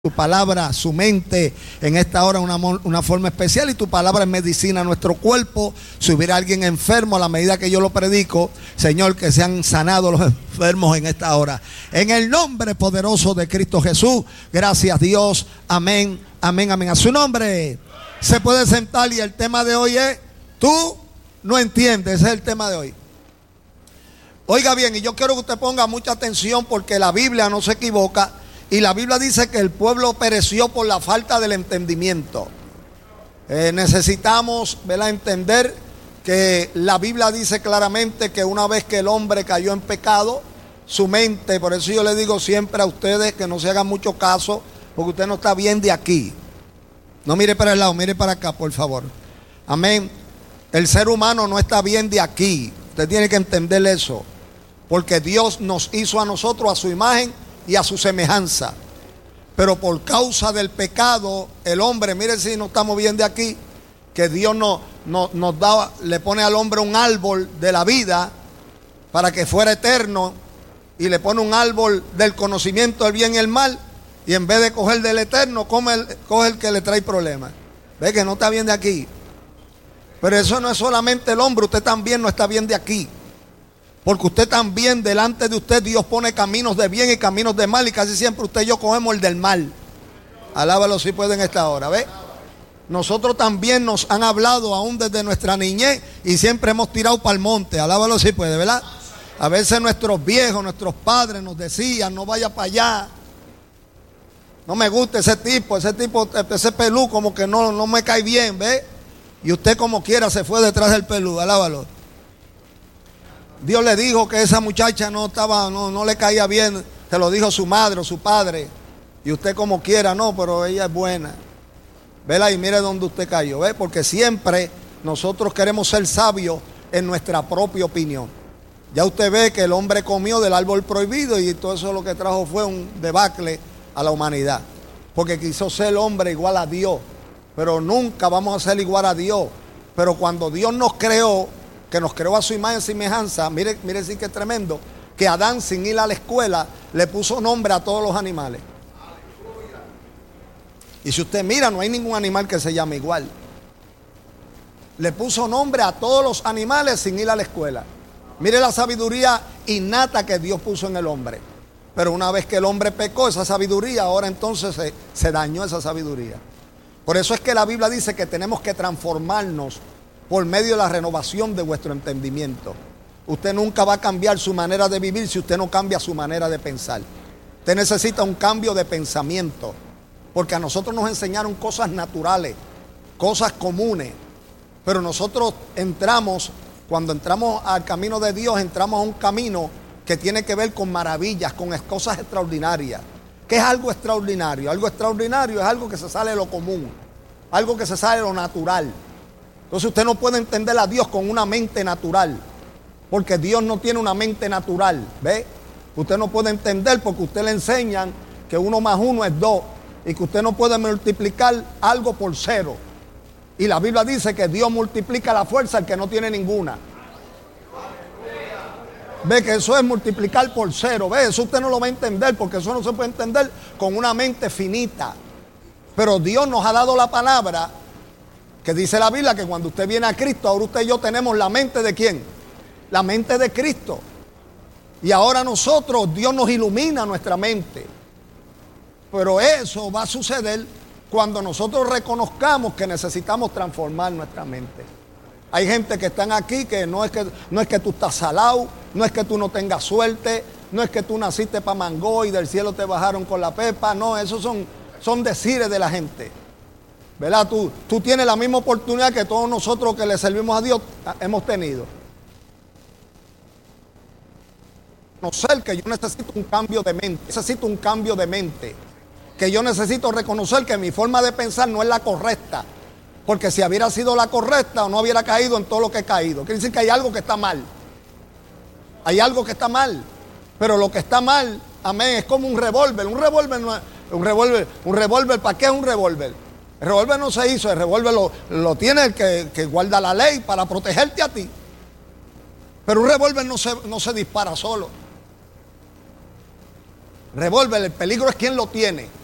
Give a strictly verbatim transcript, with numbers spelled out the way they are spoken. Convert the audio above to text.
Tu palabra, su mente en esta hora una, una forma especial, y tu palabra es medicina a nuestro cuerpo. Si hubiera alguien enfermo, a la medida que yo lo predico, Señor, que sean sanados los enfermos en esta hora, en el nombre poderoso de Cristo Jesús. Gracias, Dios, amén, amén, amén. A su nombre. Se puede sentar, y el tema de hoy es: tú no entiendes. Ese es el tema de hoy. Oiga bien, y yo quiero que usted ponga mucha atención, porque la Biblia no se equivoca. Y la Biblia dice que el pueblo pereció por la falta del entendimiento. Eh, necesitamos, ¿verdad?, entender que la Biblia dice claramente que una vez que el hombre cayó en pecado, su mente, por eso yo le digo siempre a ustedes que no se hagan mucho caso, porque usted no está bien de aquí. No mire para el lado, mire para acá, por favor. Amén. El ser humano no está bien de aquí. Usted tiene que entender eso, porque Dios nos hizo a nosotros a su imagen y a su semejanza. Pero por causa del pecado, el hombre, mire si no estamos bien de aquí, que Dios no, no, nos da, le pone al hombre un árbol de la vida para que fuera eterno, y le pone un árbol del conocimiento del bien y el mal, y en vez de coger del eterno, come el, coge el que le trae problemas. Ve que no está bien de aquí. Pero eso no es solamente el hombre, usted también no está bien de aquí. Porque usted también, delante de usted, Dios pone caminos de bien y caminos de mal, y casi siempre usted y yo cogemos el del mal. Alábalo si puede en esta hora, ¿ve? Nosotros también nos han hablado aún desde nuestra niñez, y siempre hemos tirado para el monte. Alábalo si puede, ¿verdad? A veces nuestros viejos, nuestros padres nos decían: no vaya para allá, no me gusta ese tipo, ese tipo, ese pelú como que no, no me cae bien, ¿ve? Y usted como quiera se fue detrás del pelú. Alábalo. Dios le dijo que esa muchacha no estaba, no, no le caía bien. Se lo dijo su madre o su padre. Y usted como quiera, no, pero ella es buena. Vela y mire dónde usted cayó, ¿ve? Porque siempre nosotros queremos ser sabios en nuestra propia opinión. Ya usted ve que el hombre comió del árbol prohibido, y todo eso lo que trajo fue un debacle a la humanidad. Porque quiso ser el hombre igual a Dios. Pero nunca vamos a ser igual a Dios. Pero cuando Dios nos creó, que nos creó a su imagen y semejanza, mire, mire sí que es tremendo, que Adán, sin ir a la escuela, le puso nombre a todos los animales. Y si usted mira, no hay ningún animal que se llame igual. Le puso nombre a todos los animales sin ir a la escuela. Mire la sabiduría innata que Dios puso en el hombre. Pero una vez que el hombre pecó, esa sabiduría, ahora entonces se, se dañó esa sabiduría. Por eso es que la Biblia dice que tenemos que transformarnos por medio de la renovación de vuestro entendimiento. Usted nunca va a cambiar su manera de vivir si usted no cambia su manera de pensar. Usted necesita un cambio de pensamiento, porque a nosotros nos enseñaron cosas naturales, cosas comunes, pero nosotros entramos, cuando entramos al camino de Dios, entramos a un camino que tiene que ver con maravillas, con cosas extraordinarias. ¿Qué es algo extraordinario? Algo extraordinario es algo que se sale de lo común, algo que se sale de lo natural. Entonces usted no puede entender a Dios con una mente natural, porque Dios no tiene una mente natural, ¿ve? Usted no puede entender porque usted le enseñan que uno más uno es dos, y que usted no puede multiplicar algo por cero. Y la Biblia dice que Dios multiplica la fuerza al que no tiene ninguna. Ve que eso es multiplicar por cero, ve, eso usted no lo va a entender, porque eso no se puede entender con una mente finita. Pero Dios nos ha dado la palabra, que dice la Biblia que cuando usted viene a Cristo, ahora usted y yo tenemos la mente de ¿quién? La mente de Cristo. Y ahora nosotros, Dios nos ilumina nuestra mente. Pero eso va a suceder cuando nosotros reconozcamos que necesitamos transformar nuestra mente. Hay gente que están aquí que no es que, no es que tú estás salado, no es que tú no tengas suerte, no es que tú naciste para mango y del cielo te bajaron con la pepa. No, esos son, son decires de la gente. ¿Verdad? Tú, tú tienes la misma oportunidad que todos nosotros que le servimos a Dios hemos tenido. Reconocer que yo necesito un cambio de mente. Necesito un cambio de mente. Que yo necesito reconocer que mi forma de pensar no es la correcta. Porque si hubiera sido la correcta, o no hubiera caído en todo lo que he caído. Quiere decir que hay algo que está mal. Hay algo que está mal. Pero lo que está mal, amén, es como un revólver. Un revólver no es un revólver. Un revólver, ¿para qué es un revólver? El revólver no se hizo, el revólver lo, lo tiene el que, que guarda la ley para protegerte a ti. Pero un revólver no se, no se dispara solo. Revólver, el peligro es quien lo tiene.